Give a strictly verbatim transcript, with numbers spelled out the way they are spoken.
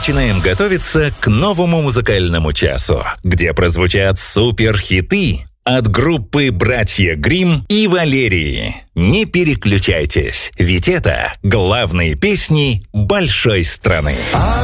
начинаем готовиться к новому музыкальному часу, где прозвучат суперхиты от группы «Братья Гримм» и «Валерии». Не переключайтесь, ведь это главные песни большой страны.